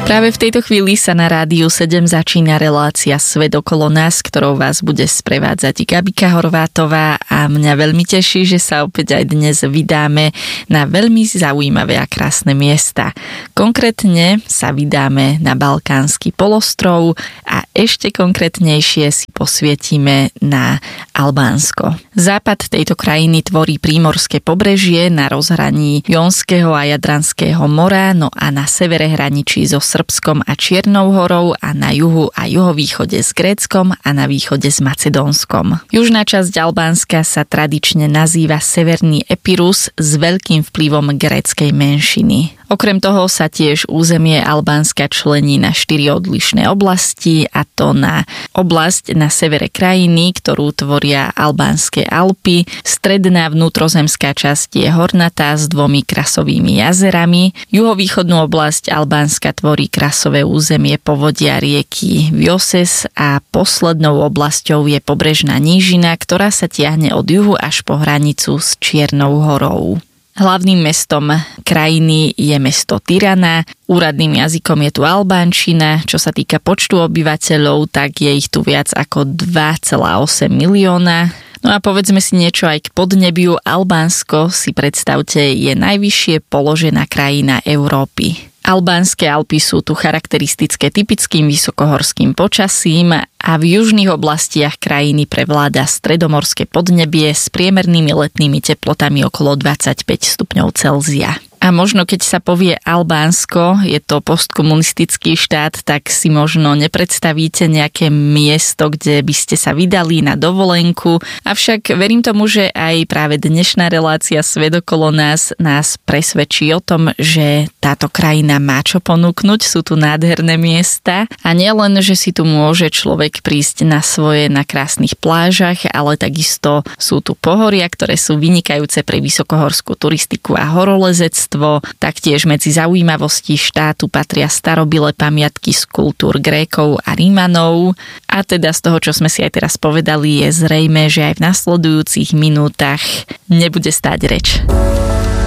Práve v tejto chvíli sa na Rádiu 7 začína relácia Svet okolo nás, ktorou vás bude sprevádzať Gabika Horvátová a mňa veľmi teší, že sa opäť aj dnes vydáme na veľmi zaujímavé a krásne miesta. Konkrétne sa vydáme na Balkánsky polostrov a ešte konkrétnejšie si posvietime na Albánsko. Západ tejto krajiny tvorí prímorské pobrežie na rozhraní Jonského a Jadranského mora, no a na severe hraničí so Srbskom a Čiernou horou a na juhu a juhovýchode s Gréckom a na východe s Macedónskom. Južná časť Albánska sa tradične nazýva Severný Epirus s veľkým vplyvom gréckej menšiny. Okrem toho sa tiež územie Albánska člení na 4 odlišné oblasti, a to na oblasť na severe krajiny, ktorú tvoria Albánske Alpy, stredná vnútrozemská časť je hornatá s 2 krasovými jazerami, juhovýchodnú oblasť Albánska tvorí krasové územie povodia rieky Vjoses a poslednou oblasťou je pobrežná nížina, ktorá sa tiahne od juhu až po hranicu s Čiernou horou. Hlavným mestom krajiny je mesto Tirana, úradným jazykom je tu albánčina, čo sa týka počtu obyvateľov, tak je ich tu viac ako 2,8 milióna. No a povedzme si niečo aj k podnebiu. Albánsko, si predstavte, je najvyššie položená krajina Európy. Albánske Alpy sú tu charakteristické typickým vysokohorským počasím a v južných oblastiach krajiny prevláda stredomorské podnebie s priemernými letnými teplotami okolo 25 stupňov Celzia. A možno keď sa povie Albánsko, je to postkomunistický štát, tak si možno nepredstavíte nejaké miesto, kde by ste sa vydali na dovolenku. Avšak verím tomu, že aj práve dnešná relácia Svet okolo nás presvedčí o tom, že táto krajina má čo ponúknuť, sú tu nádherné miesta a nielen, že si tu môže človek prísť na krásnych plážach, ale takisto sú tu pohoria, ktoré sú vynikajúce pre vysokohorskú turistiku a horolezectvo. Taktiež medzi zaujímavosti štátu patria starobilé pamiatky z kultúr Grékov a Rímanov. A teda z toho, čo sme si aj teraz povedali, je zrejmé, že aj v nasledujúcich minútach nebude stáť reč.